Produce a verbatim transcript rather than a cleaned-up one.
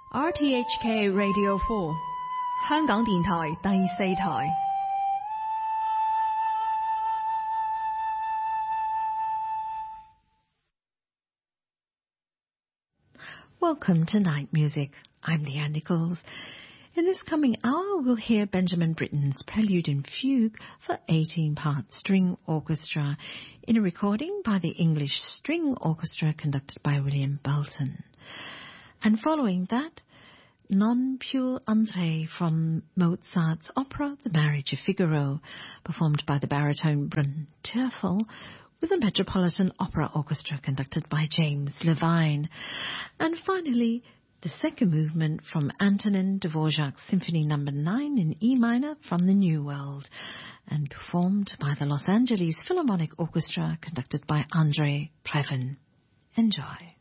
R T H K Radio four 香港電台第四台。 Welcome to Night Music. I'm Leanne Nichols. In this coming hour, we'll hear Benjamin Britten's Prelude and Fugue for eighteen-part string orchestra in a recording by the English String Orchestra conducted by William Belton. And following that, Non più André from Mozart's opera The Marriage of Figaro, performed by the baritone Brun Teufel, with the Metropolitan Opera Orchestra conducted by James Levine. And finally, the second movement from Antonin Dvorak's Symphony Number nine in E minor from the New World, and performed by the Los Angeles Philharmonic Orchestra conducted by Andrei Previn. Enjoy.